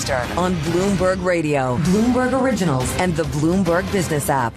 Eastern on Bloomberg Radio, Bloomberg Originals, and the Bloomberg Business app.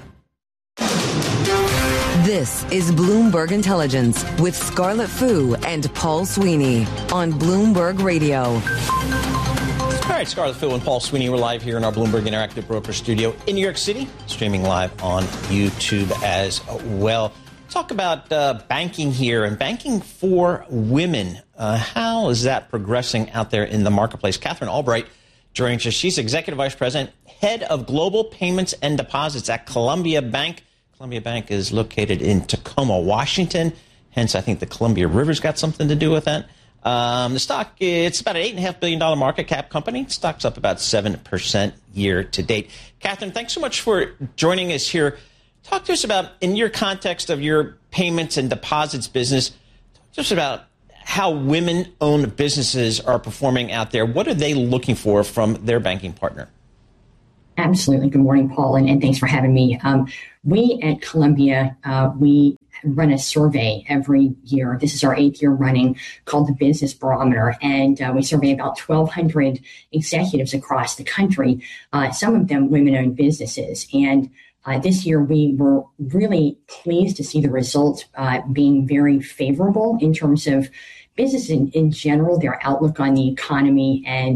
This is Bloomberg Intelligence with Scarlett Fu and Paul Sweeney on Bloomberg Radio. All right, Scarlett Fu and Paul Sweeney, we're live here in our Bloomberg Interactive Broker Studio in New York City, streaming live on YouTube as well. Talk about banking here and banking for women. How is that progressing out there in the marketplace? Catherine Albright joins us. She's Executive Vice President, Head of Global Payments and Deposits at Columbia Bank. Columbia Bank is located in Tacoma, Washington. Hence, I think the Columbia River's got something to do with that. The stock, it's about an $8.5 billion market cap company. Stock's up about 7% year to date. Catherine, thanks so much for joining us here. Talk to us about, in your context of your payments and deposits business, talk to us about how women-owned businesses are performing out there. What are they looking for from their banking partner? Absolutely. Good morning, Paul, and thanks for having me. We at Columbia, we run a survey every year. This is our 8th year running, called the Business Barometer, and we survey about 1,200 executives across the country, some of them women-owned businesses. And this year, we were really pleased to see the results being very favorable in terms of business in general, their outlook on the economy, and